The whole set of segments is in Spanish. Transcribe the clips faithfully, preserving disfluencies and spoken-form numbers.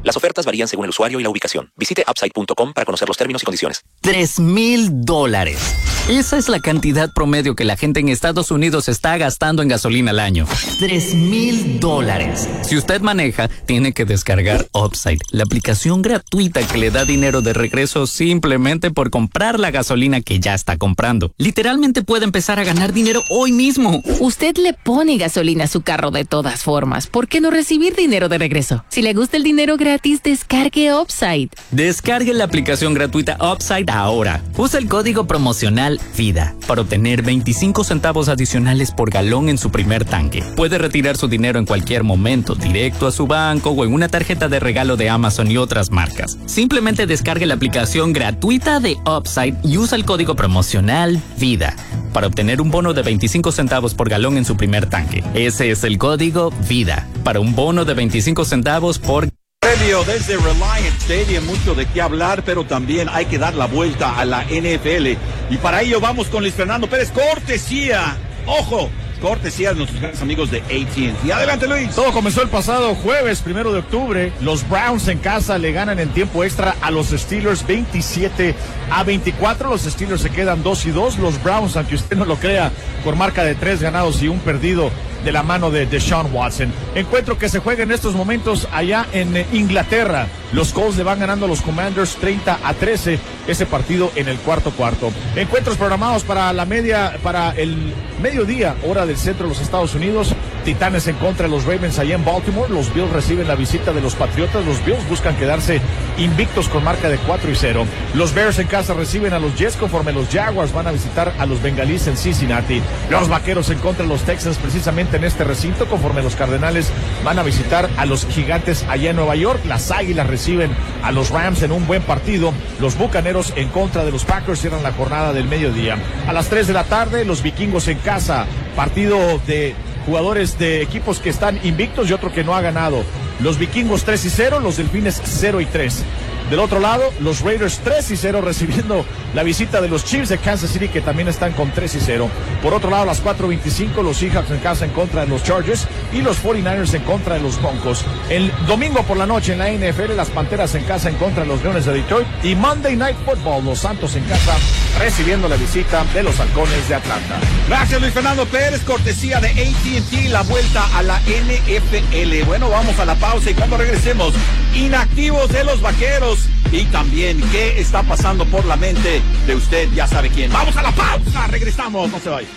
Las ofertas varían según el usuario y la ubicación. Visite upside punto com para conocer los términos y condiciones. Tres mil dólares. Esa es la cantidad promedio que la gente en Estados Unidos está gastando en gasolina al año. Tres mil dólares. Si usted maneja, tiene que descargar Upside, la aplicación gratuita que le da dinero de regreso simplemente por comprar la gasolina que ya está comprando. Literalmente puede empezar a ganar dinero hoy mismo. Usted le pone gasolina a su carro de todas formas. ¿Por qué no recibir dinero de regreso? Si le gusta el dinero gratis, descargue Upside. Descargue la aplicación gratuita Upside ahora. Usa el código promocional VIDA para obtener veinticinco centavos adicionales por galón en su primer tanque. Puede retirar su dinero en cualquier momento, directo a su banco o en una tarjeta de regalo de Amazon y otras marcas. Simplemente descargue la aplicación gratuita de Upside y usa el código promocional VIDA para obtener un bono de veinticinco centavos por galón en su primer tanque. Ese es el código VIDA para un bono de veinticinco centavos por Previo desde Reliant Stadium, mucho de qué hablar, pero también hay que dar la vuelta a la N F L. Y para ello vamos con Luis Fernando Pérez, cortesía, ojo, cortesía de nuestros grandes amigos de A T and T. Adelante, Luis. Todo comenzó el pasado jueves, primero de octubre. Los Browns en casa le ganan en tiempo extra a los Steelers veintisiete a veinticuatro. Los Steelers se quedan dos y dos. Los Browns, aunque usted no lo crea, por marca de tres ganados y un perdido de la mano de Deshaun Watson. Encuentro que se juega en estos momentos allá en Inglaterra. Los Colts le van ganando a los Commanders treinta a trece, ese partido en el cuarto cuarto. Encuentros programados para la media, para el mediodía, hora del centro de los Estados Unidos. Titanes en contra de los Ravens allá en Baltimore. Los Bills reciben la visita de los Patriotas. Los Bills buscan quedarse invictos con marca de cuatro y cero. Los Bears en casa reciben a los Jets, conforme los Jaguars van a visitar a los Bengalíes en Cincinnati. Los Vaqueros en contra de los Texans, precisamente en este recinto, conforme los Cardenales van a visitar a los Gigantes allá en Nueva York. Las Águilas reciben a los Rams en un buen partido. Los Bucaneros en contra de los Packers cierran la jornada del mediodía. A las tres de la tarde, los Vikingos en casa, partido de jugadores de equipos que están invictos y otro que no ha ganado. Los Vikingos tres y cero, los Delfines cero y tres. Del otro lado, los Raiders tres y cero recibiendo la visita de los Chiefs de Kansas City, que también están con tres y cero. Por otro lado, a las cuatro veinticinco, los Seahawks en casa en contra de los Chargers y los cuarenta y nueve ers en contra de los Broncos. El domingo por la noche en la N F L, las Panteras en casa en contra de los Leones de Detroit y Monday Night Football, los Santos en casa recibiendo la visita de los Halcones de Atlanta. Gracias, Luis Fernando Pérez, cortesía de A T and T, la vuelta a la N F L. Bueno, vamos a la pausa y cuando regresemos, inactivos de los Vaqueros y también qué está pasando por la mente de usted ya sabe quién. Vamos a la pausa, regresamos, no se vaya.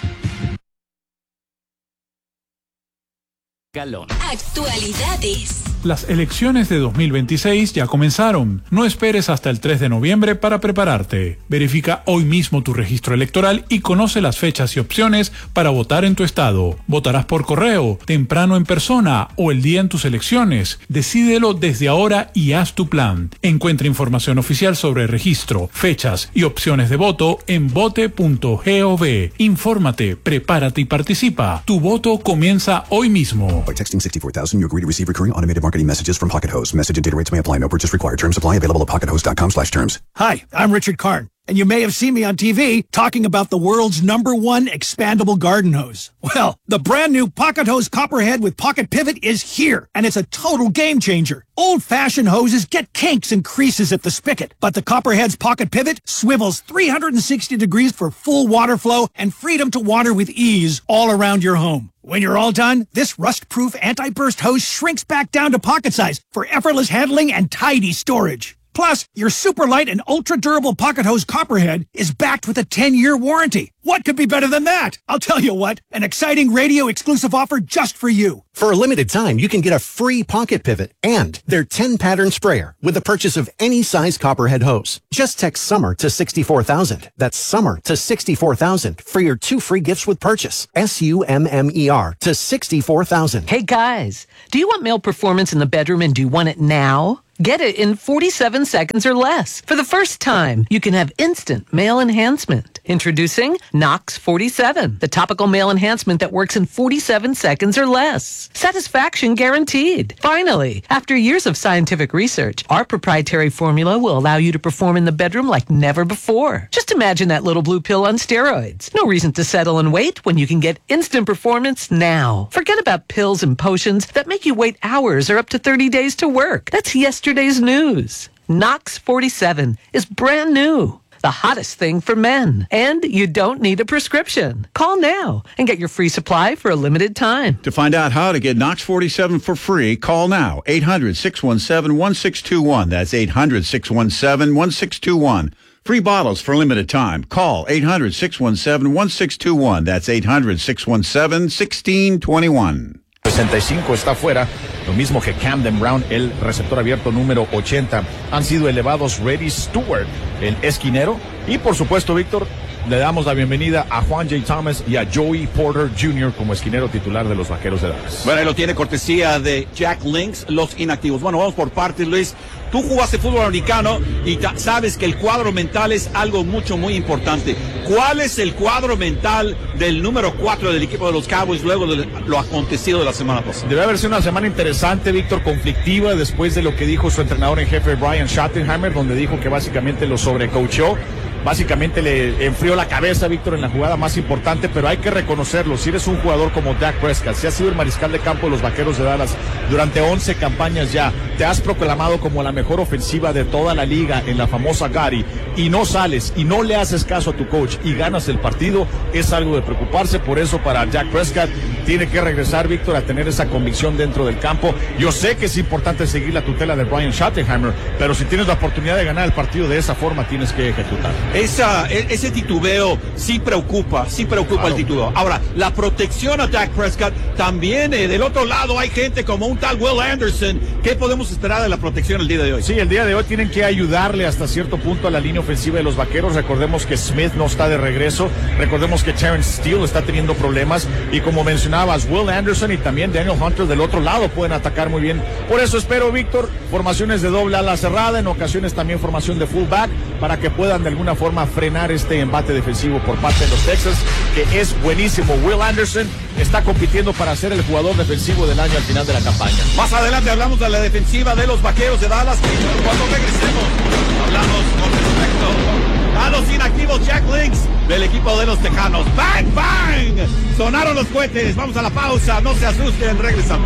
galón. Actualidades. Las elecciones de dos mil veintiséis ya comenzaron. No esperes hasta el tres de noviembre para prepararte. Verifica hoy mismo tu registro electoral y conoce las fechas y opciones para votar en tu estado. Votarás por correo, temprano en persona o el día en tus elecciones. Decídelo desde ahora y haz tu plan. Encuentra información oficial sobre registro, fechas y opciones de voto en vote punto gov. Infórmate, prepárate y participa. Tu voto comienza hoy mismo. By texting sixty-four thousand, you agree to receive recurring automated marketing messages from Pocket Host. Message and data rates may apply. No purchase required. Terms apply. Available at pocket host dot com slash terms. Hi, I'm Richard Karn, and you may have seen me on T V talking about the world's number one expandable garden hose. Well, the brand new Pocket Hose Copperhead with Pocket Pivot is here, and it's a total game changer. Old-fashioned hoses get kinks and creases at the spigot, but the Copperhead's Pocket Pivot swivels three hundred sixty degrees for full water flow and freedom to water with ease all around your home. When you're all done, this rust-proof anti-burst hose shrinks back down to pocket size for effortless handling and tidy storage. Plus, your super light and ultra-durable Pocket Hose Copperhead is backed with a ten-year warranty. What could be better than that? I'll tell you what, an exciting radio-exclusive offer just for you. For a limited time, you can get a free Pocket Pivot and their ten-pattern sprayer with the purchase of any size Copperhead hose. Just text SUMMER to sixty-four thousand. That's SUMMER to sixty-four thousand for your two free gifts with purchase. S U M M E R to sixty-four thousand. Hey guys, do you want male performance in the bedroom and do you want it now? Get it in forty-seven seconds or less. For the first time, you can have instant male enhancement. Introducing Knox forty-seven, the topical male enhancement that works in forty-seven seconds or less. Satisfaction guaranteed. Finally, after years of scientific research, our proprietary formula will allow you to perform in the bedroom like never before. Just imagine that little blue pill on steroids. No reason to settle and wait when you can get instant performance now. Forget about pills and potions that make you wait hours or up to thirty days to work. That's yesterday's news. Knox forty-seven is brand new. The hottest thing for men. And you don't need a prescription. Call now and get your free supply for a limited time. To find out how to get Knox forty-seven for free, call now. eight hundred, six one seven, one six two one. That's eight hundred, six one seven, one six two one. Free bottles for a limited time. Call eight hundred, six one seven, one six two one. That's eight hundred, six one seven, one six two one. sesenta y cinco está fuera, lo mismo que Camden Brown, el receptor abierto número ochenta. Han sido elevados Reddy Stewart, el esquinero, y por supuesto, Víctor, le damos la bienvenida a Juan J. Thomas y a Joey Porter junior como esquinero titular de los Vaqueros de Dallas. Bueno, ahí lo tiene cortesía de Jack Links, los inactivos. Bueno, vamos por partes, Luis. Tú jugaste fútbol americano y sabes que el cuadro mental es algo mucho, muy importante. ¿Cuál es el cuadro mental del número cuatro del equipo de los Cowboys luego de lo acontecido de la semana pasada? Debe haber sido una semana interesante, Víctor, conflictiva, después de lo que dijo su entrenador en jefe, Brian Schottenheimer, donde dijo que básicamente lo sobrecoachó. Básicamente le enfrió la cabeza, Víctor, en la jugada más importante, pero hay que reconocerlo. Si eres un jugador como Dak Prescott, si has sido el mariscal de campo de los Vaqueros de Dallas durante once campañas ya, te has proclamado como la mejor ofensiva de toda la liga en la famosa Gary, y no sales y no le haces caso a tu coach y ganas el partido, es algo de preocuparse. Por eso para Dak Prescott tiene que regresar, Víctor, a tener esa convicción dentro del campo. Yo sé que es importante seguir la tutela de Brian Schottenheimer, pero si tienes la oportunidad de ganar el partido de esa forma, tienes que ejecutar. Esa, ese titubeo sí preocupa, sí preocupa claro. El titubeo. Ahora, la protección a Dak Prescott también, eh, del otro lado hay gente como un tal Will Anderson. ¿Qué podemos esperar de la protección el día de hoy? Sí, el día de hoy tienen que ayudarle hasta cierto punto a la línea ofensiva de los Vaqueros. Recordemos que Smith no está de regreso, recordemos que Terrence Steele está teniendo problemas, y como mencionabas, Will Anderson y también Daniel Hunter del otro lado pueden atacar muy bien. Por eso espero, Víctor, formaciones de doble ala cerrada, en ocasiones también formación de fullback, para que puedan de alguna forma forma frenar este embate defensivo por parte de los Texans, que es buenísimo. Will Anderson está compitiendo para ser el jugador defensivo del año al final de la campaña. Más adelante hablamos de la defensiva de los Vaqueros de Dallas. Cuando regresemos, hablamos con respecto a los inactivos Jack Links del equipo de los Tejanos. ¡Bang, bang! Sonaron los cohetes. Vamos a la pausa. No se asusten. Regresamos.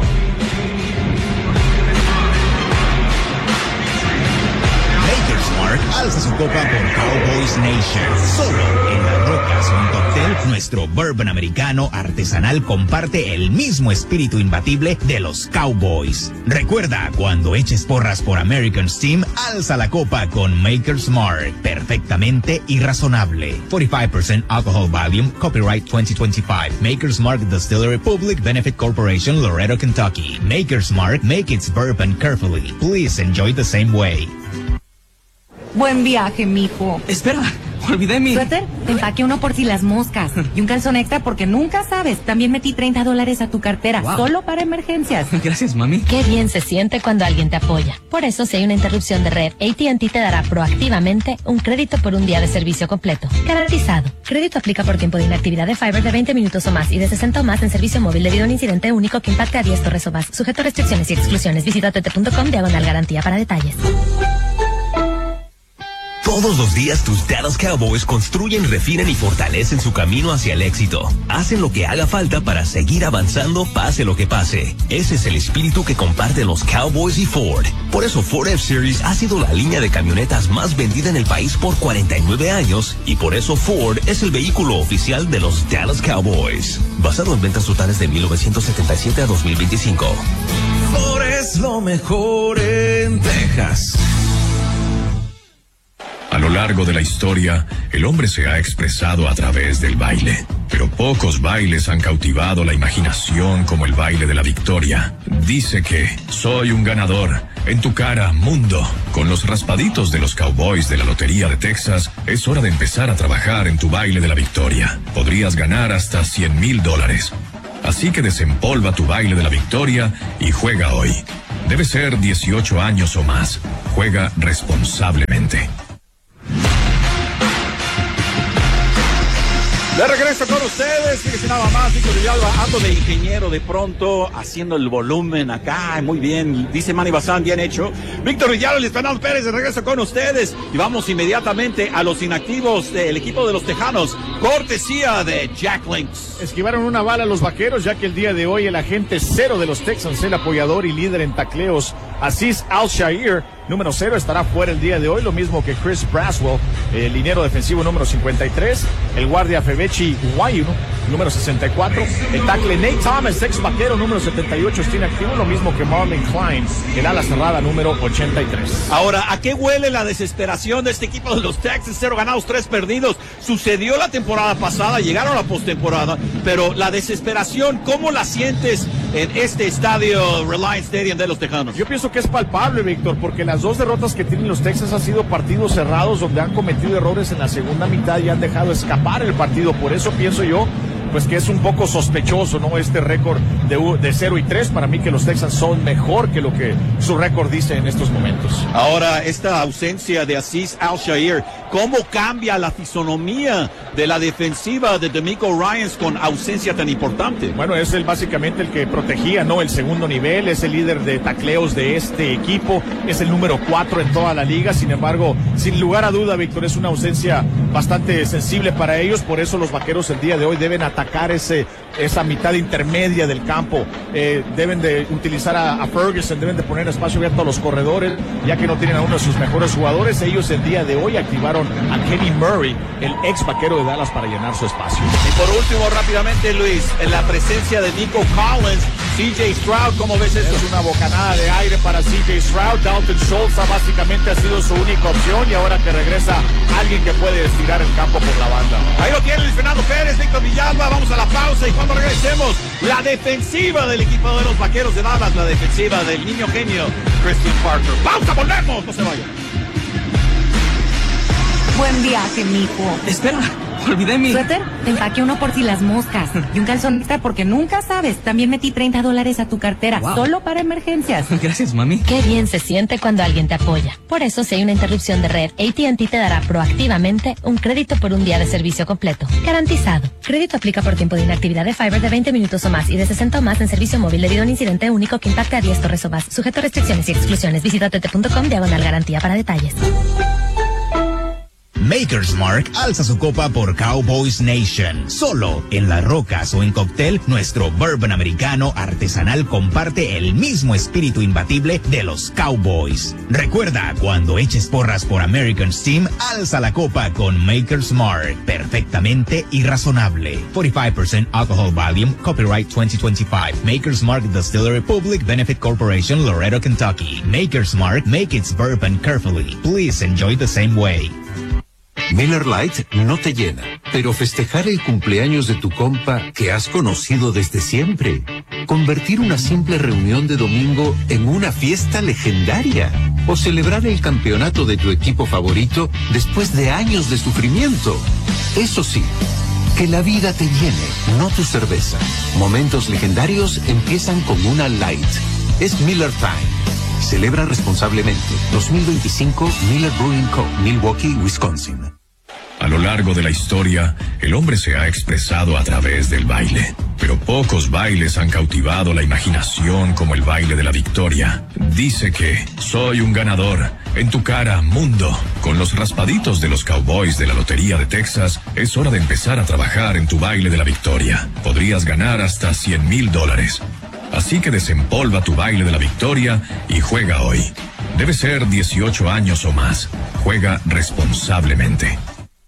Smart alza su copa por Cowboys Nation. Solo en Las Rocas Hotel, nuestro bourbon americano artesanal comparte el mismo espíritu imbatible de los Cowboys. Recuerda, cuando eches porras por American Steam, alza la copa con Maker's Mark. Perfectamente irrazonable. forty-five percent alcohol volume, copyright twenty twenty-five. Maker's Mark Distillery, Public Benefit Corporation, Loretto, Kentucky. Maker's Mark, make its bourbon carefully. Please enjoy the same way. Buen viaje, mijo. Espera, olvidé mi... ¿Suéter? Te empaqué uno por si las moscas. Y un calzón extra porque nunca sabes. También metí treinta dólares a tu cartera, wow. Solo para emergencias. Gracias, mami. Qué bien se siente cuando alguien te apoya. Por eso, si hay una interrupción de red, A T and T te dará proactivamente un crédito por un día de servicio completo. Garantizado. Crédito aplica por tiempo de inactividad de Fiber de veinte minutos o más y de sesenta o más en servicio móvil debido a un incidente único que impacte a diez torres o más. Sujeto a restricciones y exclusiones. Visita t t punto com diagonal garantía para detalles. Todos los días tus Dallas Cowboys construyen, refinan y fortalecen su camino hacia el éxito. Hacen lo que haga falta para seguir avanzando pase lo que pase. Ese es el espíritu que comparten los Cowboys y Ford. Por eso Ford F-Series ha sido la línea de camionetas más vendida en el país por cuarenta y nueve años y por eso Ford es el vehículo oficial de los Dallas Cowboys. Basado en ventas totales de mil novecientos setenta y siete a dos mil veinticinco. Ford es lo mejor en Texas. A lo largo de la historia, el hombre se ha expresado a través del baile. Pero pocos bailes han cautivado la imaginación como el baile de la victoria. Dice que soy un ganador. En tu cara, mundo. Con los raspaditos de los Cowboys de la Lotería de Texas, es hora de empezar a trabajar en tu baile de la victoria. Podrías ganar hasta cien mil dólares. Así que desempolva tu baile de la victoria y juega hoy. Debe ser dieciocho años o más. Juega responsablemente. De regreso con ustedes, fíjense nada más, Víctor Villalba, ando de ingeniero de pronto, haciendo el volumen acá, muy bien, dice Manny Bazán, bien hecho. Víctor Villalba y Luis Fernando Pérez, de regreso con ustedes, y vamos inmediatamente a los inactivos del equipo de los Tejanos, cortesía de Jack Links. Esquivaron una bala a los vaqueros, ya que el día de hoy el agente cero de los Texans, el apoyador y líder en tacleos, Aziz Al-Shaair, número cero, estará fuera el día de hoy, lo mismo que Chris Braswell, el liniero defensivo número cincuenta y tres, el guardia Febechi Wayu, número sesenta y cuatro, el tackle Nate Thomas, ex vaquero número setenta y ocho, está inactivo, lo mismo que Marlon Klein, el ala cerrada número ochenta y tres. Ahora, ¿a qué huele la desesperación de este equipo de los Texans? Cero ganados, tres perdidos. Sucedió la temporada pasada, llegaron a la postemporada, pero la desesperación, ¿cómo la sientes en este estadio Reliance Stadium de los Tejanos? Yo pienso que es palpable, Víctor, porque las dos derrotas que tienen los Texans han sido partidos cerrados donde han cometido errores en la segunda mitad y han dejado escapar el partido. Por eso pienso yo pues que es un poco sospechoso, ¿no? Este récord de, de cero y tres, para mí que los Texans son mejor que lo que su récord dice en estos momentos. Ahora, esta ausencia de Aziz Al-Shaair, ¿cómo cambia la fisonomía de la defensiva de DeMeco Ryans con ausencia tan importante? Bueno, es el básicamente el que protegía, ¿no? El segundo nivel, es el líder de tacleos de este equipo, es el número cuatro en toda la liga. Sin embargo, sin lugar a duda, Víctor, es una ausencia bastante sensible para ellos, por eso los vaqueros el día de hoy deben atacar ese, esa mitad intermedia del campo, eh, deben de utilizar a, a Ferguson, deben de poner espacio abierto a los corredores, ya que no tienen a uno de sus mejores jugadores. Ellos el día de hoy activaron a Kenny Murray, el ex vaquero de Dallas, para llenar su espacio. Y por último, rápidamente, Luis, en la presencia de Nico Collins, C J Stroud, ¿cómo ves esto? Es una bocanada de aire para C J Stroud. Dalton Schultz básicamente ha sido su única opción, y ahora que regresa alguien que puede estirar el campo por la banda. Ahí lo tiene Luis Fernando Pérez, Víctor Villalba. Vamos a la pausa y cuando regresemos, la defensiva del equipo de los Vaqueros de Dallas, la defensiva del niño genio Christian Parker. ¡Pausa, volvemos! No se vayan. Buen viaje, mijo. Espera, olvidé mi... ¿Suéter? Te empaqué uno por si las moscas. Y un calzón extra porque nunca sabes. También metí treinta dólares a tu cartera, wow, solo para emergencias. Gracias, mami. Qué bien se siente cuando alguien te apoya. Por eso, si hay una interrupción de red, A T and T te dará proactivamente un crédito por un día de servicio completo. Garantizado. Crédito aplica por tiempo de inactividad de Fiber de veinte minutos o más y de sesenta o más en servicio móvil debido a un incidente único que impacte a diez torres o más. Sujeto a restricciones y exclusiones. Visita t t punto com diagonal garantía para detalles. Maker's Mark alza su copa por Cowboys Nation. Solo en Las Rocas o en Cóctel, nuestro bourbon americano artesanal comparte el mismo espíritu imbatible de los Cowboys. Recuerda, cuando eches porras por American Steam, alza la copa con Maker's Mark. Perfectamente y razonable. forty-five percent alcohol volume, copyright twenty twenty-five. Maker's Mark Distillery Public Benefit Corporation, Loretto, Kentucky. Maker's Mark, make its bourbon carefully. Please enjoy the same way. Miller Lite no te llena, pero festejar el cumpleaños de tu compa que has conocido desde siempre, convertir una simple reunión de domingo en una fiesta legendaria, o celebrar el campeonato de tu equipo favorito después de años de sufrimiento. Eso sí, que la vida te llene, no tu cerveza. Momentos legendarios empiezan con una Light. Es Miller Time. Celebra responsablemente. dos mil veinticinco Miller Brewing Co., Milwaukee, Wisconsin. A lo largo de la historia, el hombre se ha expresado a través del baile. Pero pocos bailes han cautivado la imaginación como el baile de la victoria. Dice que soy un ganador. En tu cara, mundo. Con los raspaditos de los Cowboys de la Lotería de Texas, es hora de empezar a trabajar en tu baile de la victoria. Podrías ganar hasta cien mil dólares. Así que desempolva tu baile de la victoria y juega hoy. Debe ser dieciocho años o más. Juega responsablemente.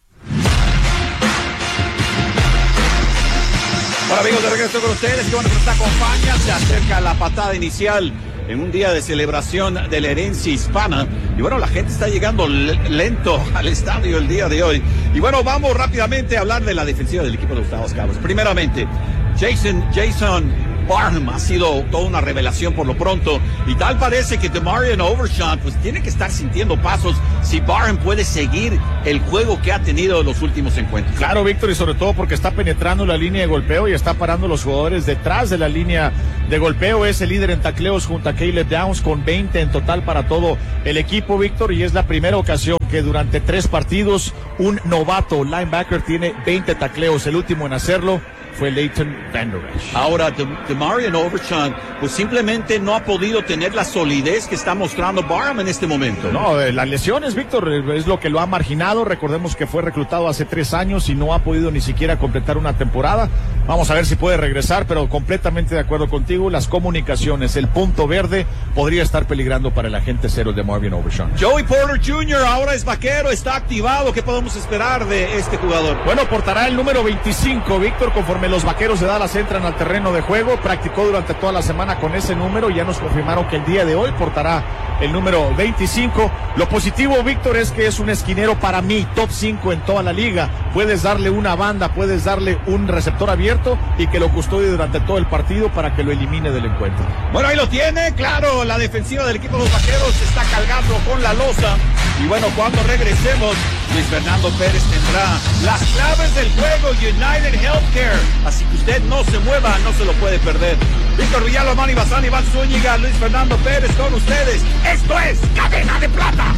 Hola amigos, de regreso con ustedes, que bueno que nos acompañan. Se acerca la patada inicial en un día de celebración de la herencia hispana. Y bueno, la gente está llegando lento al estadio el día de hoy. Y bueno, vamos rápidamente a hablar de la defensiva del equipo de los Dallas Cowboys. Primeramente, Jason, Jason Barham ha sido toda una revelación por lo pronto, y tal parece que DeMarion Overshown pues tiene que estar sintiendo pasos si Barham puede seguir el juego que ha tenido en los últimos encuentros. Claro, Víctor, y sobre todo porque está penetrando la línea de golpeo y está parando a los jugadores detrás de la línea de golpeo. Es el líder en tacleos junto a Caleb Downs con veinte en total para todo el equipo, Víctor, y es la primera ocasión que durante tres partidos un novato linebacker tiene veinte tacleos. El último en hacerlo fue Leighton Vander Esch. Ahora, DeMarvion Overshown, pues simplemente no ha podido tener la solidez que está mostrando Barham en este momento. No, eh, las lesiones, Víctor, es lo que lo ha marginado. Recordemos que fue reclutado hace tres años y no ha podido ni siquiera completar una temporada. Vamos a ver si puede regresar, pero completamente de acuerdo contigo. Las comunicaciones, el punto verde, podría estar peligrando para el agente cero de DeMarvion Overshown. Joey Porter junior ahora es vaquero, está activado. ¿Qué podemos esperar de este jugador? Bueno, portará el número veinticinco, Víctor, conforme los vaqueros de Dallas entran al terreno de juego. Practicó durante toda la semana con ese número. Ya nos confirmaron que el día de hoy portará el número veinticinco. Lo positivo, Víctor, es que es un esquinero para mí, top cinco en toda la liga. Puedes darle una banda, puedes darle un receptor abierto y que lo custodie durante todo el partido para que lo elimine del encuentro. Bueno, ahí lo tiene, claro, la defensiva del equipo de los vaqueros se está cargando con la losa. Y bueno, cuando regresemos, Luis Fernando Pérez tendrá las claves del juego United Healthcare. Así que usted no se mueva, no se lo puede perder. Víctor Villalobos, Manny Bazán, Iván Zúñiga, Luis Fernando Pérez con ustedes. Esto es Cadena de Plata.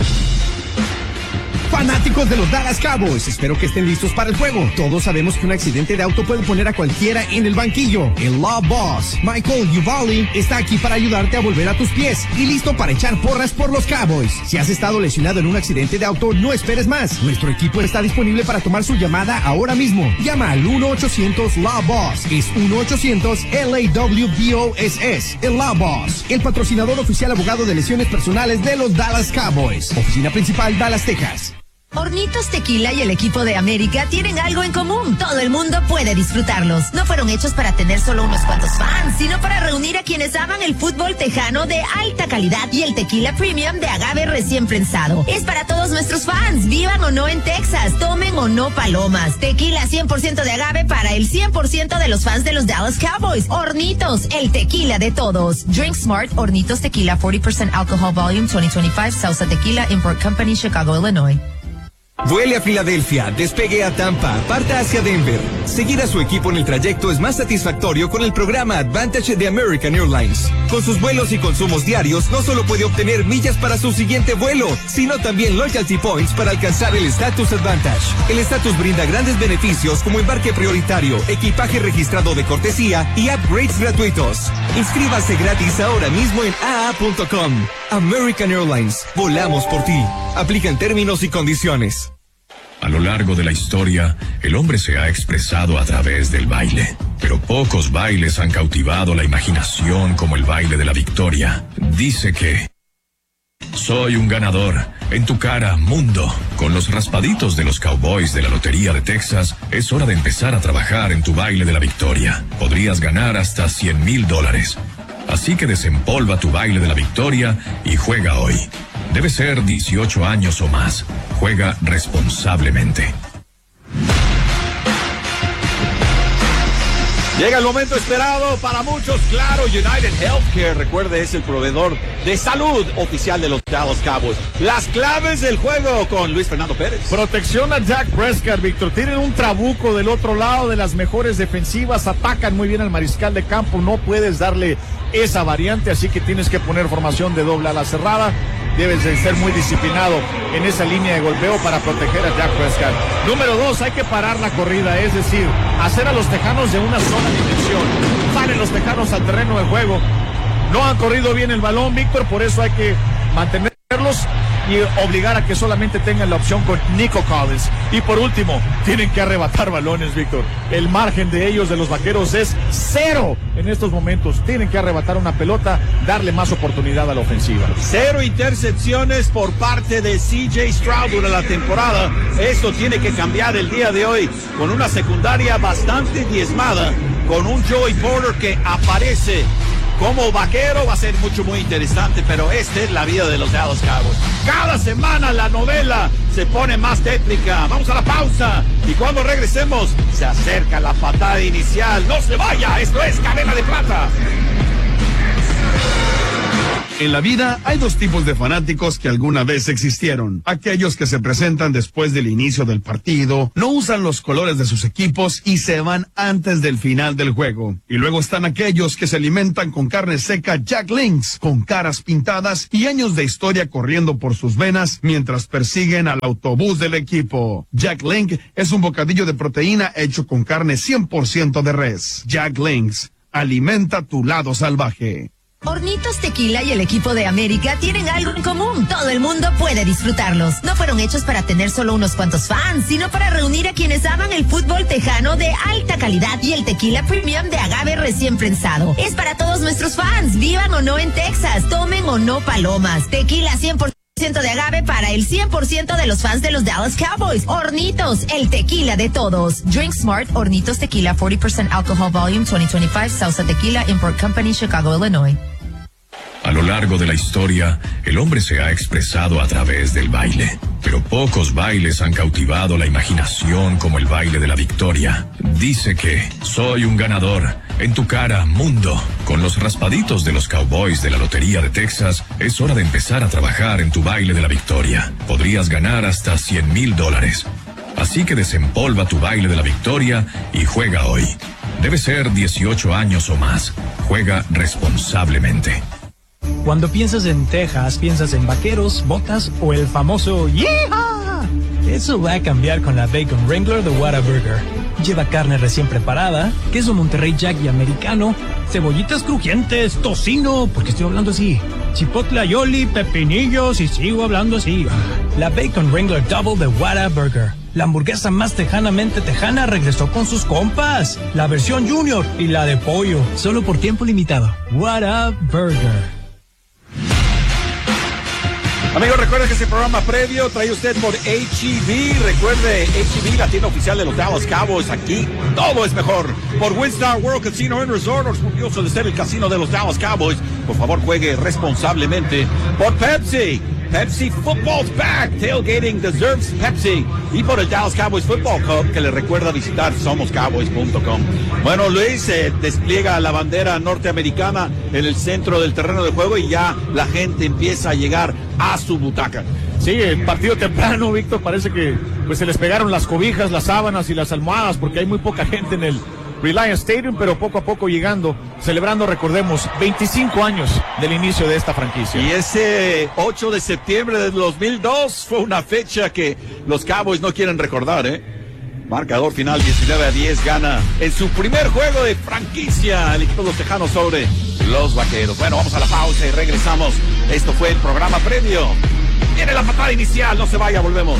Fanáticos de los Dallas Cowboys, espero que estén listos para el juego. Todos sabemos que un accidente de auto puede poner a cualquiera en el banquillo. El Law Boss, Michael Uvalde, está aquí para ayudarte a volver a tus pies y listo para echar porras por los Cowboys. Si has estado lesionado en un accidente de auto, no esperes más. Nuestro equipo está disponible para tomar su llamada ahora mismo. Llama al uno ochocientos L A W B O S S. Es uno ochocientos L A W B O S S. El Law Boss, el patrocinador oficial abogado de lesiones personales de los Dallas Cowboys. Oficina principal, Dallas, Texas. Hornitos Tequila y el equipo de América tienen algo en común. Todo el mundo puede disfrutarlos. No fueron hechos para tener solo unos cuantos fans, sino para reunir a quienes aman el fútbol tejano de alta calidad y el tequila premium de agave recién prensado. Es para todos nuestros fans, vivan o no en Texas, tomen o no palomas. Tequila cien por ciento de agave para el cien por ciento de los fans de los Dallas Cowboys. Hornitos, el tequila de todos. Drink Smart, Hornitos Tequila, cuarenta por ciento Alcohol Volume, dos mil veinticinco, Salsa Tequila, Import Company, Chicago, Illinois. Vuele a Filadelfia, despegue a Tampa, parta hacia Denver. Seguir a su equipo en el trayecto es más satisfactorio con el programa Advantage de American Airlines. Con sus vuelos y consumos diarios, no solo puede obtener millas para su siguiente vuelo, sino también loyalty points para alcanzar el Status Advantage. El Status brinda grandes beneficios como embarque prioritario, equipaje registrado de cortesía y upgrades gratuitos. Inscríbase gratis ahora mismo en A A punto com. American Airlines, volamos por ti. Aplican términos y condiciones. A lo largo de la historia, el hombre se ha expresado a través del baile. Pero pocos bailes han cautivado la imaginación como el baile de la victoria. Dice que... Soy un ganador. En tu cara, mundo. Con los raspaditos de los Cowboys de la Lotería de Texas, es hora de empezar a trabajar en tu baile de la victoria. Podrías ganar hasta cien mil dólares. Así que desempolva tu baile de la victoria y juega hoy. Debe ser dieciocho años o más. Juega responsablemente. Llega el momento esperado para muchos, claro, United Healthcare, recuerde, es el proveedor de salud oficial de los Dallas Cowboys. Las claves del juego con Luis Fernando Pérez. Protección a Dak Prescott, Víctor. Tienen un trabuco del otro lado de las mejores defensivas, atacan muy bien al mariscal de campo, no puedes darle esa variante, así que tienes que poner formación de doble ala cerrada. Debes de ser muy disciplinado en esa línea de golpeo para proteger a Dak Prescott. Número dos, hay que parar la corrida, es decir, hacer a los tejanos de una sola dimensión. Salen los tejanos al terreno de juego. No han corrido bien el balón, Víctor, por eso hay que mantenerlos y obligar a que solamente tengan la opción con Nico Collins. Y por último, tienen que arrebatar balones, Víctor. El margen de ellos, de los vaqueros, es cero en estos momentos. Tienen que arrebatar una pelota, darle más oportunidad a la ofensiva. Cero intercepciones por parte de C J Stroud durante la temporada. Esto tiene que cambiar el día de hoy con una secundaria bastante diezmada, con un Joey Porter que aparece como vaquero. Va a ser mucho, muy interesante, pero esta es la vida de los Dallas Cowboys. Cada semana la novela se pone más tétrica. Vamos a la pausa y cuando regresemos se acerca la patada inicial. ¡No se vaya! Esto es Cadena de Plata. En la vida hay dos tipos de fanáticos que alguna vez existieron. Aquellos que se presentan después del inicio del partido, no usan los colores de sus equipos y se van antes del final del juego. Y luego están aquellos que se alimentan con carne seca Jack Links, con caras pintadas y años de historia corriendo por sus venas mientras persiguen al autobús del equipo. Jack Link es un bocadillo de proteína hecho con carne cien por ciento de res. Jack Links, alimenta tu lado salvaje. Hornitos Tequila y el equipo de América tienen algo en común. Todo el mundo puede disfrutarlos. No fueron hechos para tener solo unos cuantos fans, sino para reunir a quienes aman el fútbol tejano de alta calidad y el tequila premium de agave recién prensado. Es para todos nuestros fans, vivan o no en Texas, tomen o no palomas. Tequila cien por ciento de agave para el cien por ciento de los fans de los Dallas Cowboys. Hornitos, el tequila de todos. Drink Smart, Hornitos Tequila, cuarenta por ciento Alcohol Volume veinte veinticinco, Sauza Tequila, Import Company, Chicago, Illinois. A lo largo de la historia, el hombre se ha expresado a través del baile. Pero pocos bailes han cautivado la imaginación como el baile de la victoria. Dice que soy un ganador. En tu cara, mundo. Con los raspaditos de los Cowboys de la Lotería de Texas, es hora de empezar a trabajar en tu baile de la victoria. Podrías ganar hasta cien mil dólares. Así que desempolva tu baile de la victoria y juega hoy. Debe ser dieciocho años o más. Juega responsablemente. Cuando piensas en Texas, piensas en vaqueros, botas o el famoso ¡Yeehaw! Eso va a cambiar con la Bacon Wrangler de Whataburger. Lleva carne recién preparada, queso Monterrey Jack y americano, cebollitas crujientes, tocino, porque estoy hablando así, chipotle aioli, pepinillos y sigo hablando así. La Bacon Wrangler Double de Whataburger. La hamburguesa más tejanamente tejana regresó con sus compas. La versión Junior y la de pollo, solo por tiempo limitado. Whataburger. Amigos, recuerden que este programa previo trae usted por H E B. Recuerde, H E B, la tienda oficial de los Dallas Cowboys. Aquí todo es mejor. Por Windstar World Casino and Resort, orgulloso de ser el casino de los Dallas Cowboys. Por favor, juegue responsablemente. Por Pepsi. Pepsi Football's back. Tailgating deserves Pepsi. Y por el Dallas Cowboys Football Club, que le recuerda visitar somos cowboys punto com. Bueno, Luis, eh, despliega la bandera norteamericana en el centro del terreno de juego y ya la gente empieza a llegar a su butaca. Sí, el partido temprano, Víctor, parece que pues se les pegaron las cobijas, las sábanas y las almohadas porque hay muy poca gente en el Reliance Stadium, pero poco a poco llegando, celebrando, recordemos, veinticinco años del inicio de esta franquicia. Y ese ocho de septiembre del dos mil dos fue una fecha que los Cowboys no quieren recordar, ¿eh? Marcador final diecinueve a diez, gana en su primer juego de franquicia el equipo de los Tejanos sobre los Vaqueros. Bueno, vamos a la pausa y regresamos. Esto fue el programa previo. Viene la patada inicial, no se vaya, volvemos.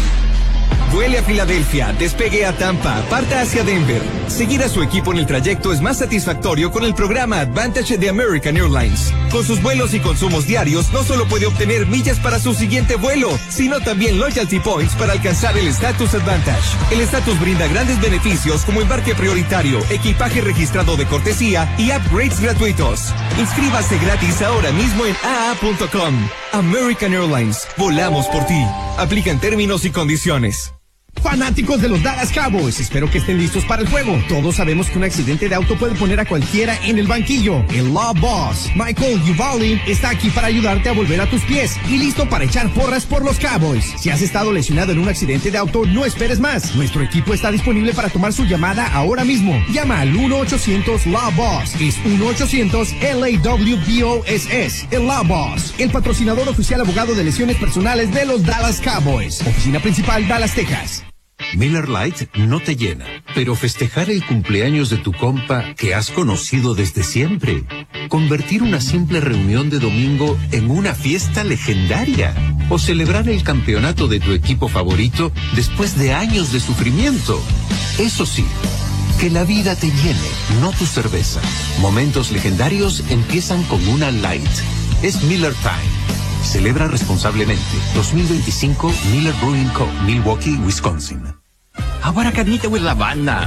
Vuele a Filadelfia, despegue a Tampa, parta hacia Denver. Seguir a su equipo en el trayecto es más satisfactorio con el programa Advantage de American Airlines. Con sus vuelos y consumos diarios, no solo puede obtener millas para su siguiente vuelo, sino también loyalty points para alcanzar el Status Advantage. El Status brinda grandes beneficios como embarque prioritario, equipaje registrado de cortesía y upgrades gratuitos. Inscríbase gratis ahora mismo en A A punto com. American Airlines, volamos por ti. Aplican términos y condiciones. Fanáticos de los Dallas Cowboys, espero que estén listos para el juego. Todos sabemos que un accidente de auto puede poner a cualquiera en el banquillo. El Law Boss, Michael Uvalde, está aquí para ayudarte a volver a tus pies y listo para echar porras por los Cowboys. Si has estado lesionado en un accidente de auto, no esperes más. Nuestro equipo está disponible para tomar su llamada ahora mismo. Llama al uno ochocientos L A W B O S S. Es uno ochocientos L A W B O S S. El Law Boss, el patrocinador oficial abogado de lesiones personales de los Dallas Cowboys. Oficina principal, Dallas, Texas. Miller Lite no te llena, pero festejar el cumpleaños de tu compa que has conocido desde siempre, convertir una simple reunión de domingo en una fiesta legendaria, o celebrar el campeonato de tu equipo favorito después de años de sufrimiento. Eso sí, que la vida te llene, no tu cerveza. Momentos legendarios empiezan con una Light. Es Miller Time. Celebra responsablemente. dos mil veinticinco Miller Brewing Co., Milwaukee, Wisconsin. How about a carnita with lavanda?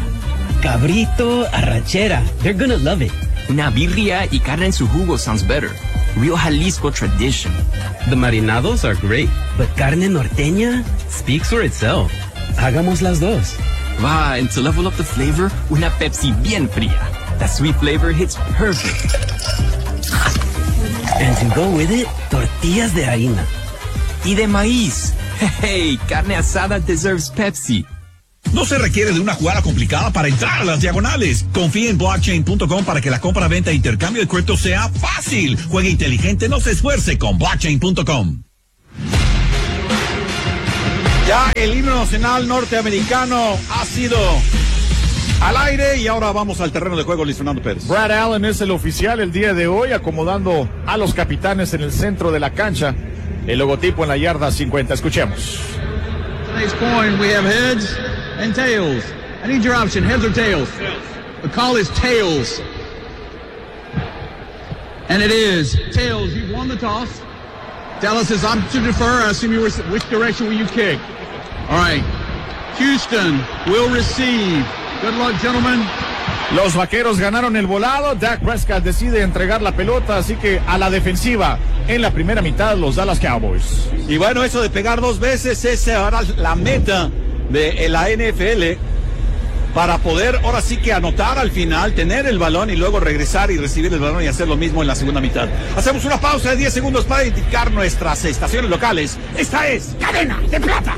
Cabrito, arrachera. They're gonna love it. Una birria y carne en su jugo sounds better. Real Jalisco tradition. The marinados are great, but carne norteña speaks for itself. Hagamos las dos. Va, and to level up the flavor, una Pepsi bien fría. That sweet flavor hits perfect. And to go with it, tortillas de harina. Y de maíz. Hey, carne asada deserves Pepsi. No se requiere de una jugada complicada para entrar a las diagonales. Confía en blockchain punto com para que la compra, venta e intercambio de cripto sea fácil. Juegue inteligente, no se esfuerce con blockchain punto com. Ya el himno nacional norteamericano ha sido al aire y ahora vamos al terreno de juego, Luis Fernando Pérez. Brad Allen es el oficial el día de hoy, acomodando a los capitanes en el centro de la cancha. El logotipo en la yarda cincuenta. Escuchemos. Today's coin, we have heads and tails. I need your option, heads or tails? The call is tails. And it is tails. You've won the toss. Dallas says, I'm to defer. I assume you were, which direction will you kick? All right. Houston will receive. Good luck, gentlemen. Los vaqueros ganaron el volado. Dak Prescott decide entregar la pelota, así que a la defensiva en la primera mitad los Dallas Cowboys. Y bueno, eso de pegar dos veces es ahora la meta de la N F L para poder ahora sí que anotar al final, tener el balón y luego regresar y recibir el balón y hacer lo mismo en la segunda mitad. Hacemos una pausa de diez segundos para indicar nuestras estaciones locales. Esta es Cadena de Plata.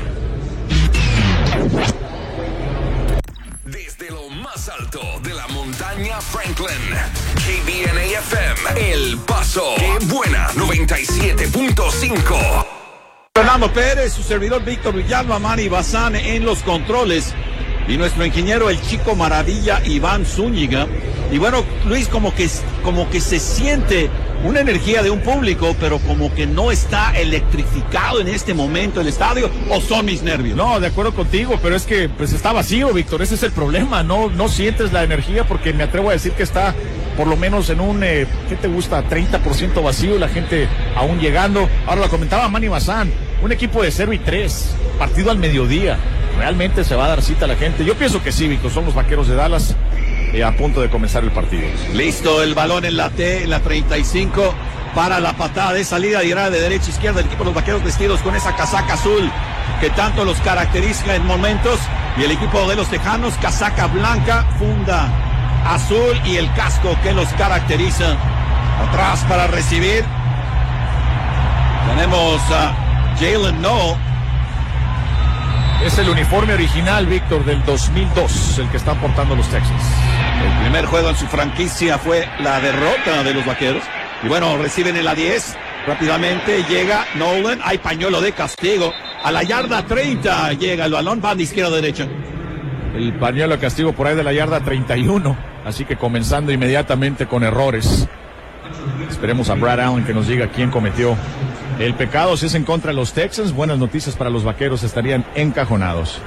Desde lo más alto de la montaña Franklin, K B N A F M, El Paso. ¡Qué buena! noventa y siete punto cinco. Fernando Pérez, su servidor Víctor Villalba, Manny Bazán en los controles y nuestro ingeniero el Chico Maravilla Iván Zúñiga. Y bueno, Luis, como que, como que se siente una energía de un público, pero como que no está electrificado en este momento el estadio, ¿o son mis nervios? No, de acuerdo contigo, pero es que pues está vacío, Víctor, ese es el problema, no, no sientes la energía porque me atrevo a decir que está por lo menos en un, eh, ¿qué te gusta? treinta por ciento vacío, la gente aún llegando. Ahora lo comentaba Manny Bazán, un equipo de cero y tres, partido al mediodía, ¿realmente se va a dar cita a la gente? Yo pienso que sí, Víctor, son los vaqueros de Dallas. Eh, a punto de comenzar el partido. Listo, el balón en la T, en la treinta y cinco, para la patada de salida y de derecha a izquierda. El equipo de los vaqueros vestidos con esa casaca azul que tanto los caracteriza en momentos. Y el equipo de los tejanos, casaca blanca, funda azul y el casco que los caracteriza. Atrás para recibir. Tenemos a Jalen Noel. Es el uniforme original, Víctor, del dos mil dos, el que están portando los Texans. El primer juego en su franquicia fue la derrota de los vaqueros. Y bueno, reciben en la diez. Rápidamente llega Nolan. Hay pañuelo de castigo. A la yarda treinta llega el balón. Va de izquierda a derecha. El pañuelo de castigo por ahí de la yarda treinta y uno. Así que comenzando inmediatamente con errores. Esperemos a Brad Allen que nos diga quién cometió el pecado. Si es en contra de los Texans, buenas noticias para los vaqueros, estarían encajonados.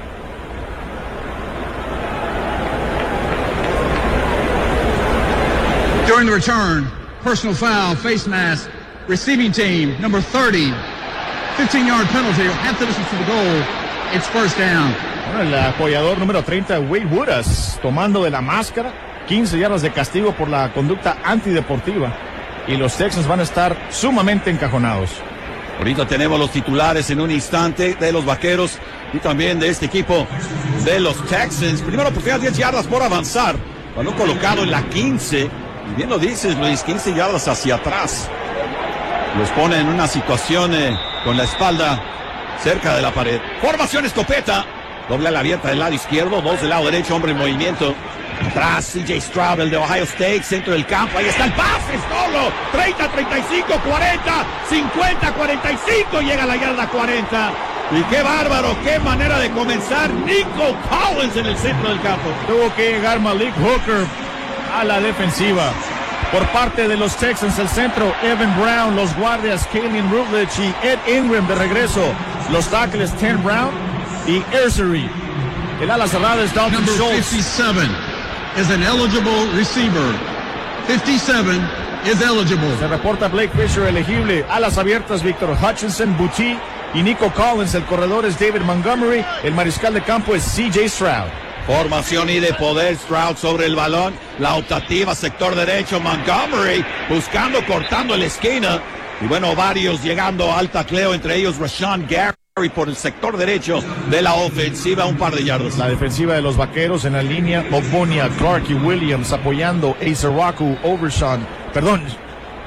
During the return, personal foul, face mask, receiving team, number thirty, fifteen-yard penalty, half the distance to the goal, it's first down. Bueno, el apoyador número treinta, Wade Woodas, tomando de la máscara, quince yardas de castigo por la conducta antideportiva. Y los Texans van a estar sumamente encajonados. Ahorita tenemos los titulares en un instante de los vaqueros y también de este equipo de los Texans. Primera oportunidad, diez yardas por avanzar. Balón colocado en la quince. Y bien lo dices, Luis, quince yardas hacia atrás. Los pone en una situación eh, con la espalda cerca de la pared. Formación escopeta. Doble a la abierta del lado izquierdo, dos del lado derecho, hombre en movimiento. Atrás, C J Stroud, el de Ohio State, centro del campo. Ahí está el pase, solo. treinta, treinta y cinco, cuarenta, cincuenta, cuarenta y cinco. Llega a la yarda cuarenta. Y qué bárbaro, qué manera de comenzar. Nico Collins en el centro del campo. Tuvo que llegar Malik Hooker a la defensiva. Por parte de los Texans, el centro, Evan Brown. Los guardias, Kalen Rutledge y Ed Ingram de regreso. Los tackles, Ten Brown y Ersery. El ala cerrada es Dalton Number Schultz. fifty-seven is an eligible receiver. fifty-seven is eligible. Se reporta Blake Fisher elegible. Alas abiertas, Victor Hutchinson, Butti y Nico Collins. El corredor es David Montgomery. El mariscal de campo es C J Stroud. Formación y de poder, Stroud sobre el balón. La optativa, sector derecho, Montgomery buscando, cortando la esquina. Y bueno, varios llegando al tacleo, entre ellos Rashawn Gary por el sector derecho de la ofensiva, un par de yardas. La defensiva de los vaqueros en la línea, Ogbonia, Clark y Williams apoyando a Saraku, Overshawn, perdón,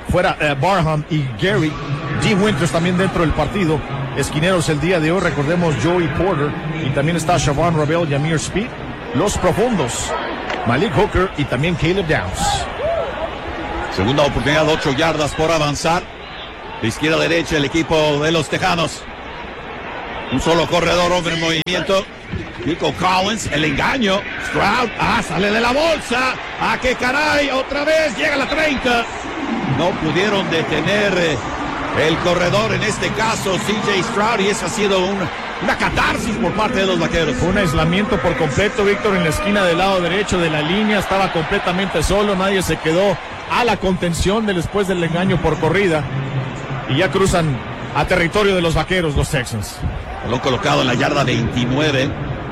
fuera uh, Barham y Gary. Jim Winters también dentro del partido. Esquineros el día de hoy, recordemos Joey Porter y también está Siobhan Rebel y Amir Speed. Los profundos, Malik Hooker y también Caleb Downs. Segunda oportunidad, ocho yardas por avanzar. De izquierda a derecha el equipo de los Tejanos. Un solo corredor, hombre en movimiento. Nico Collins, el engaño. Stroud, ah, sale de la bolsa. Ah, qué caray, otra vez llega a la treinta. No pudieron detener eh, el corredor, en este caso C J Stroud, y esa ha sido un, una catarsis por parte de los Vaqueros. Fue un aislamiento por completo, Víctor, en la esquina del lado derecho de la línea. Estaba completamente solo, nadie se quedó a la contención de después del engaño por corrida. Y ya cruzan a territorio de los Vaqueros, los Texans. Lo han colocado en la yarda veintinueve.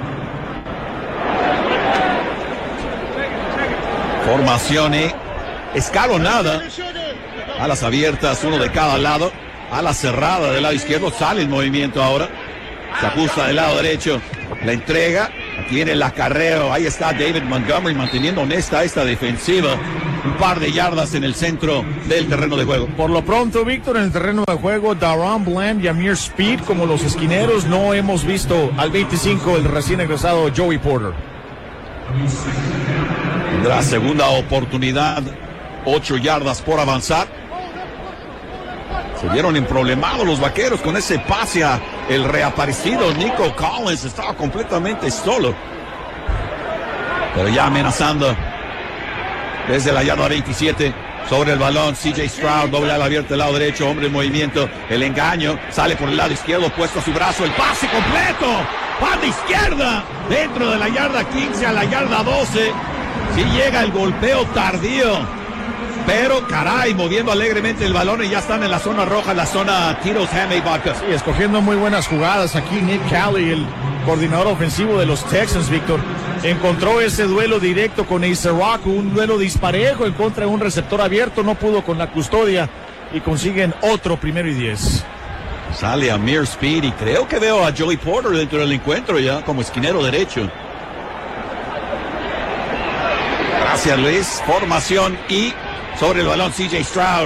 Formación escalonada. Alas abiertas, uno de cada lado. Ala cerrada del lado izquierdo. Sale el movimiento ahora. Se ajusta del lado derecho. La entrega. Tiene el acarreo. Ahí está David Montgomery manteniendo honesta esta defensiva. Un par de yardas en el centro del terreno de juego. Por lo pronto, Víctor, en el terreno de juego, Daron Bland y Amir Speed como los esquineros. No hemos visto al veinticinco el recién egresado Joey Porter. Tendrá segunda oportunidad. Ocho yardas por avanzar. Se vieron emproblemados los Vaqueros con ese pase a el reaparecido Nico Collins. Estaba completamente solo. Pero ya amenazando. Desde la yarda veintisiete, sobre el balón, C J Stroud, doble ala abierta del lado derecho, hombre en movimiento, el engaño, sale por el lado izquierdo, puesto a su brazo, el pase completo, banda izquierda, dentro de la yarda quince a la yarda doce, sí llega el golpeo tardío, pero caray, moviendo alegremente el balón y ya están en la zona roja, en la zona tiros Hamey Vodka. Sí, escogiendo muy buenas jugadas aquí Nick Cali, el coordinador ofensivo de los Texans, Víctor. Encontró ese duelo directo con Ace Rock, un duelo disparejo en contra de un receptor abierto, no pudo con la custodia y consiguen otro primero y diez. Sale Amir Speed y creo que veo a Joey Porter dentro del encuentro ya como esquinero derecho. Gracias, Luis. Formación y sobre el balón C J Stroud.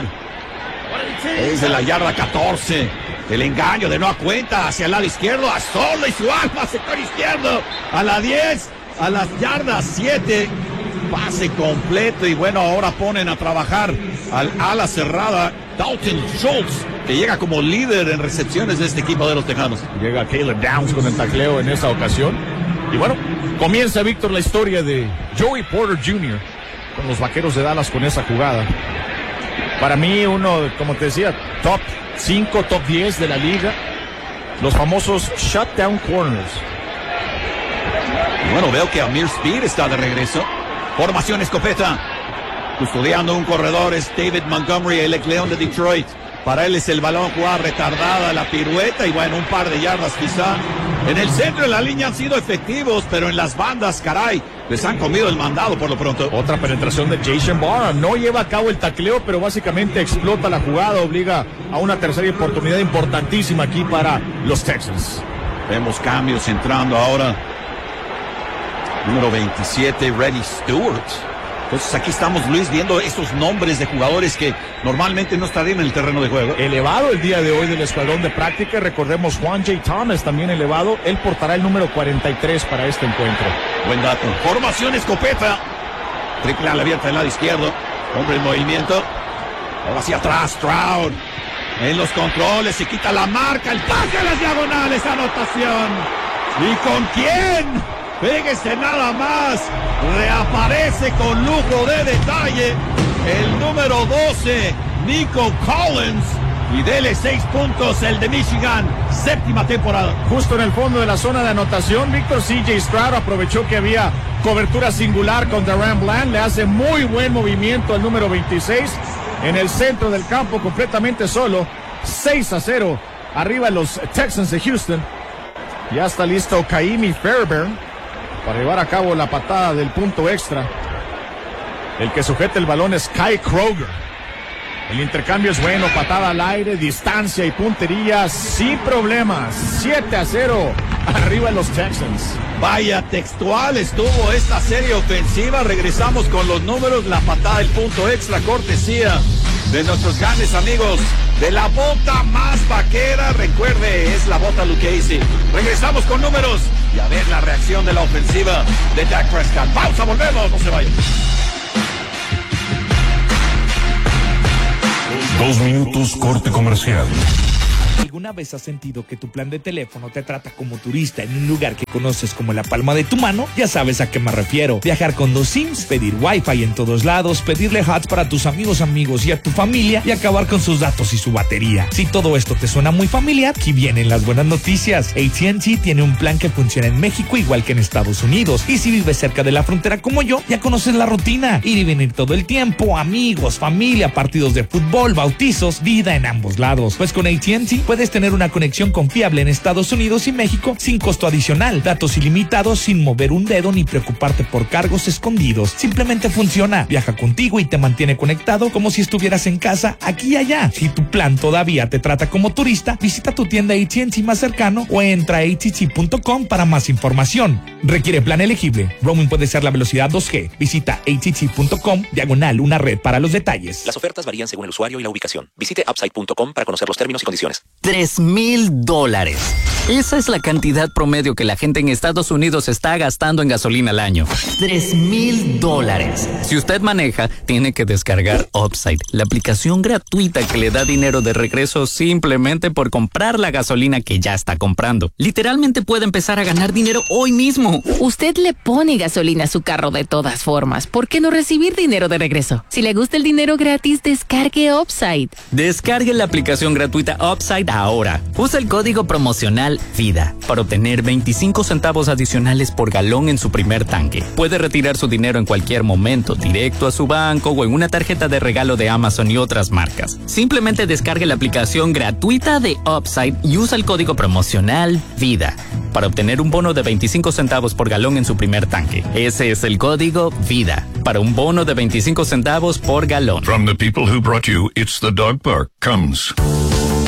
Desde la yarda catorce. El engaño de nueva cuenta hacia el lado izquierdo, a solo y su alma, sector izquierdo, a la diez, a las yardas siete, pase completo y bueno, ahora ponen a trabajar al ala cerrada Dalton Schultz, que llega como líder en recepciones de este equipo de los Tejanos. Llega Caleb Downs con el tacleo en esa ocasión y bueno, comienza, Víctor, la historia de Joey Porter junior con los Vaqueros de Dallas con esa jugada. Para mí uno, como te decía, top cinco, top diez de la liga. Los famosos shutdown corners. Bueno, veo que Amir Speed está de regreso. Formación escopeta. Custodiando un corredor es David Montgomery, el ex León de Detroit. Para él es el balón, jugada retardada, la pirueta y bueno, un par de yardas quizá. En el centro de la línea han sido efectivos, pero en las bandas, caray, les han comido el mandado por lo pronto. Otra penetración de Jason Barham. No lleva a cabo el tacleo, pero básicamente explota la jugada, obliga a una tercera oportunidad importantísima aquí para los Texans. Vemos cambios entrando ahora. Número veintisiete, Reddy Stewart. Entonces aquí estamos, Luis, viendo estos nombres de jugadores que normalmente no estarían en el terreno de juego. Elevado el día de hoy del escuadrón de práctica. Recordemos Juan J. Thomas también elevado. Él portará el número cuarenta y tres para este encuentro. Buen dato. Formación escopeta. Triple ala abierta del lado izquierdo. Hombre en movimiento. Ahora hacia atrás, Stroud. En los controles, se quita la marca. El pase a las diagonales, anotación. ¿Y con quién? Fíjese nada más, reaparece con lujo de detalle el número doce, Nico Collins, y dele seis puntos el de Michigan, séptima temporada. Justo en el fondo de la zona de anotación, Víctor, C J Stroud aprovechó que había cobertura singular con Daron Bland, le hace muy buen movimiento al número veintiséis, en el centro del campo completamente solo, seis a cero, arriba los Texans de Houston. Ya está listo Kaimi Fairbairn para llevar a cabo la patada del punto extra. El que sujeta el balón es Kai Kroger. El intercambio es bueno, patada al aire, distancia y puntería sin problemas. siete a cero, arriba los Texans. Vaya textual estuvo esta serie ofensiva. Regresamos con los números, la patada del punto extra, cortesía de nuestros grandes amigos de la bota más vaquera. Recuerde, es la bota Lucchese. Regresamos con números y a ver la reacción de la ofensiva de Dak Prescott. Pausa, volvemos, no se vayan. Dos minutos corte comercial. ¿Alguna vez has sentido que tu plan de teléfono te trata como turista en un lugar que conoces como la palma de tu mano? Ya sabes a qué me refiero. Viajar con dos SIMs, pedir Wi-Fi en todos lados, pedirle hots para tus amigos amigos y a tu familia y acabar con sus datos y su batería. Si todo esto te suena muy familiar, aquí vienen las buenas noticias. A T and T tiene un plan que funciona en México igual que en Estados Unidos. Y si vives cerca de la frontera como yo, ya conoces la rutina. Ir y venir todo el tiempo, amigos, familia, partidos de fútbol, bautizos, vida en ambos lados. Pues con A T and T puedes tener una conexión confiable en Estados Unidos y México sin costo adicional, datos ilimitados sin mover un dedo ni preocuparte por cargos escondidos. Simplemente funciona, viaja contigo y te mantiene conectado como si estuvieras en casa aquí y allá. Si tu plan todavía te trata como turista, visita tu tienda A T and T más cercano o entra a A T T punto com para más información. Requiere plan elegible. Roaming puede ser la velocidad dos G. Visita A T T punto com diagonal una red para los detalles. Las ofertas varían según el usuario y la ubicación. Visite upside punto com para conocer los términos y condiciones. Tres mil dólares. Esa es la cantidad promedio que la gente en Estados Unidos está gastando en gasolina al año. Tres mil dólares. Si usted maneja, tiene que descargar Upside, la aplicación gratuita que le da dinero de regreso simplemente por comprar la gasolina que ya está comprando. Literalmente puede empezar a ganar dinero hoy mismo. Usted le pone gasolina a su carro de todas formas. ¿Por qué no recibir dinero de regreso? Si le gusta el dinero gratis, descargue Upside. Descargue la aplicación gratuita Upside ahora. Usa el código promocional VIDA para obtener veinticinco centavos adicionales por galón en su primer tanque. Puede retirar su dinero en cualquier momento, directo a su banco o en una tarjeta de regalo de Amazon y otras marcas. Simplemente descargue la aplicación gratuita de Upside y usa el código promocional VIDA para obtener un bono de veinticinco centavos por galón en su primer tanque. Ese es el código VIDA para un bono de veinticinco centavos por galón. From the people who brought you It's the Dog Park comes